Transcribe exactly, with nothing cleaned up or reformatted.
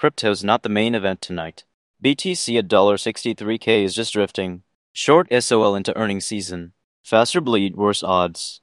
crypto's not the main event tonight. B T C at sixty-three K is just drifting. Short S O L into earnings season. Faster bleed, worse odds.